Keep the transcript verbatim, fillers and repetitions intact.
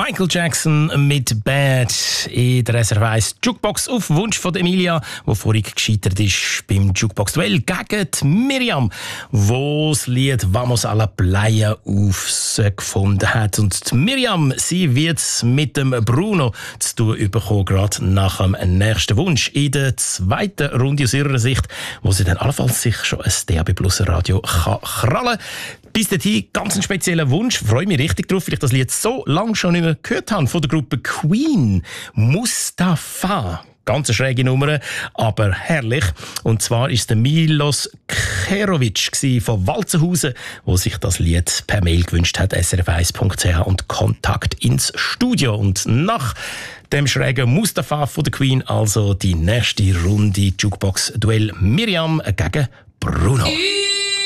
Michael Jackson mit Bad in der S R F eins Jukebox auf Wunsch von Emilia, die vorhin gescheitert ist beim Jukebox-Duell gegen die Miriam, wo das Lied «Vamos a la Playa» aufgefunden hat. Und die Miriam, sie wird mit dem Bruno zu tun bekommen, gerade nach dem nächsten Wunsch in der zweiten Runde aus ihrer Sicht, wo sie dann allenfalls sich schon ein D A B Plus Radio kann krallen. Bis dahin, ganz ein spezieller Wunsch. Ich freue mich richtig drauf, weil ich das Lied so lange schon nicht mehr gehört habe von der Gruppe Queen. Mustafa. Ganz eine schräge Nummer, aber herrlich. Und zwar ist der Milos Kerovic von Walzenhausen, der sich das Lied per Mail gewünscht hat. S R F eins punkt c h und Kontakt ins Studio. Und nach dem schrägen Mustafa von der Queen, also die nächste Runde Jukebox-Duell Miriam gegen Bruno.